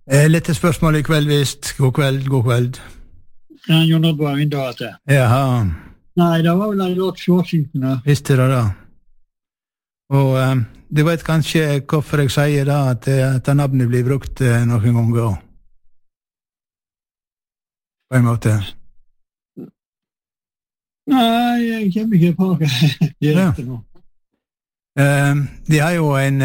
Lite spørsmål I kveld, visst. God kveld. Ja, Jon Robert Vindate. Jaha. Nei, det var vel en George Washington da. Visste du det? Og du vet kanskje hvorfor jeg sier da, at navnet blir brukt noen ganger. På en måte. Nei, jeg kommer ikke på hva direkte nå. De har jo en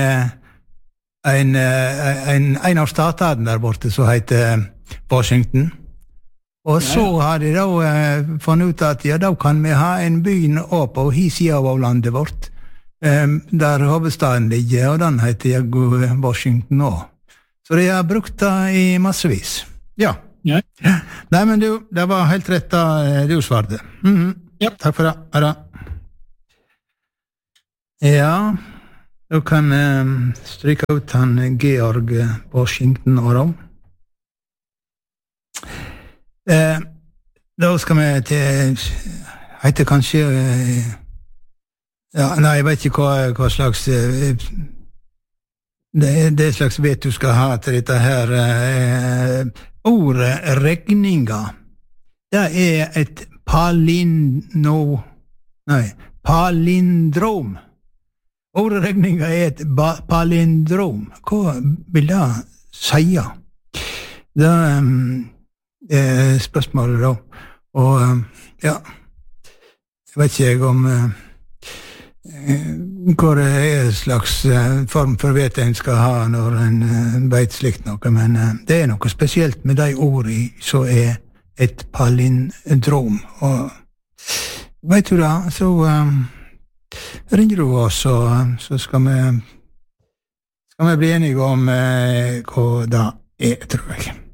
av statene der borte som heter Washington. Og så har de da funnet ut at ja, da kan vi ha en by på siden av landet vårt, der hovedstaden ligger, og den heter Washington også. Så de har brukt det I massevis. Ja. Nei, men du, det var helt rett da du svarte. Ja. Takk for det. Ha det. Ja, du kan stryke ut han Georg Washington og da. Da skal vi til heter kanskje ja, nei, jeg vet ikke hva slags det slags vet du skal ha til dette her ordet regninga. Det et palindrom. Ordet regninga et palindrom. Hva vil det si? Det spørsmålet da. Og ja, jeg vet ikke om hvor slags form for vet en skal ha når en vet slikt noe, men det noe spesielt med de ordene som et palindrom. Og vet du da, så ringer du oss, så skal vi bli enige om hva det tror jeg.